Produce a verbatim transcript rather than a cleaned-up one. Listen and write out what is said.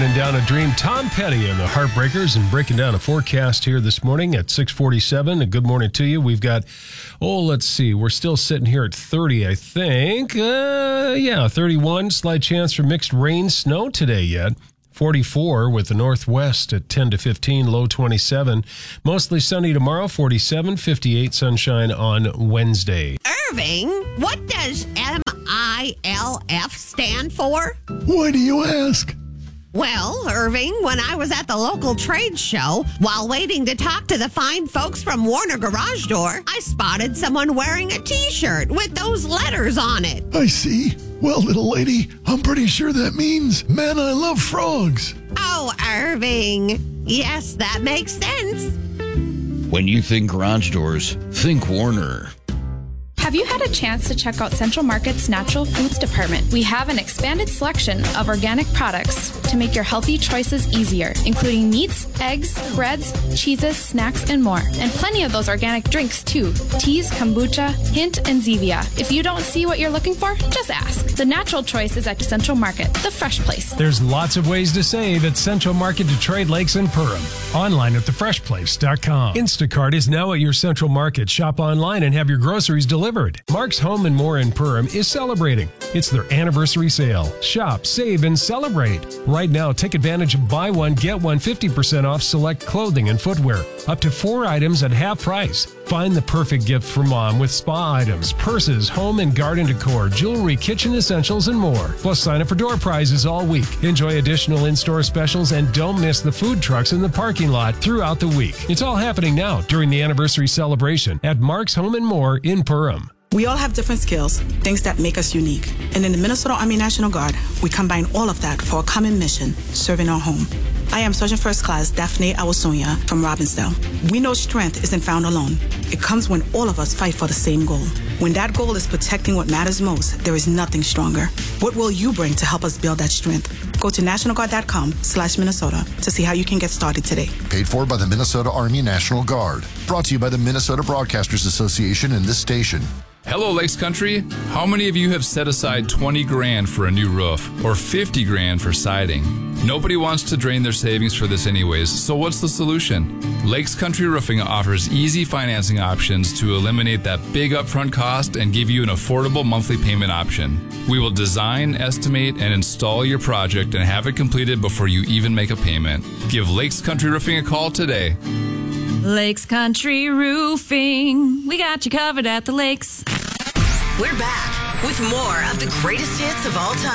running down a dream. Tom Petty and the Heartbreakers, and breaking down a forecast here this morning at six forty-seven. A good morning to you. We've got, oh, let's see. We're still sitting here at thirty, I think. Uh, yeah, thirty-one. Slight chance for mixed rain, snow today yet. forty-four with the northwest at ten to fifteen, low twenty-seven. Mostly sunny tomorrow, forty-seven, fifty-eight sunshine on Wednesday. Irving, what does M I L F stand for? Why do you ask? Well, Irving, when I was at the local trade show, while waiting to talk to the fine folks from Warner Garage Door, I spotted someone wearing a T-shirt with those letters on it. I see. Well, little lady, I'm pretty sure that means, man, I love frogs. Oh, Irving. Yes, that makes sense. When you think garage doors, think Warner. Have you had a chance to check out Central Market's Natural Foods Department? We have an expanded selection of organic products to make your healthy choices easier, including meats, eggs, breads, cheeses, snacks, and more. And plenty of those organic drinks, too. Teas, kombucha, hint, and Zevia. If you don't see what you're looking for, just ask. The natural choice is at Central Market, the fresh place. There's lots of ways to save at Central Market, Detroit Lakes, and Perham. Online at the fresh place dot com. Instacart is now at your Central Market. Shop online and have your groceries delivered. Mark's Home and More in Perham is celebrating. It's their anniversary sale. Shop, save, and celebrate. Right now, take advantage of buy one, get one fifty percent off select clothing and footwear. Up to four items at half price. Find the perfect gift for mom with spa items, purses, home and garden decor, jewelry, kitchen essentials, and more. Plus, sign up for door prizes all week. Enjoy additional in-store specials and don't miss the food trucks in the parking lot throughout the week. It's all happening now during the anniversary celebration at Mark's Home and More in Perham. We all have different skills, things that make us unique. And in the Minnesota Army National Guard, we combine all of that for a common mission, serving our home. I am Sergeant First Class Daphne Awasonia from Robbinsdale. We know strength isn't found alone. It comes when all of us fight for the same goal. When that goal is protecting what matters most, there is nothing stronger. What will you bring to help us build that strength? Go to national guard dot com slash Minnesota to see how you can get started today. Paid for by the Minnesota Army National Guard. Brought to you by the Minnesota Broadcasters Association and this station. Hello, Lakes Country. How many of you have set aside twenty grand for a new roof or fifty grand for siding? Nobody wants to drain their savings for this anyways, so what's the solution? Lakes Country Roofing offers easy financing options to eliminate that big upfront cost and give you an affordable monthly payment option. We will design, estimate, and install your project and have it completed before you even make a payment. Give Lakes Country Roofing a call today. Lakes Country Roofing. We got you covered at the lakes. We're back with more of the greatest hits of all time.